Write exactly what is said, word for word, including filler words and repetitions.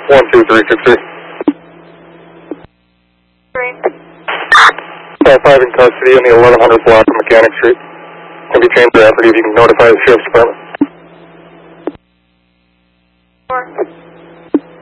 one two three six three. Green. Call five in custody on the eleven hundred block of Mechanic Street. Can be changed rapidly if you can notify the sheriff's department. Four.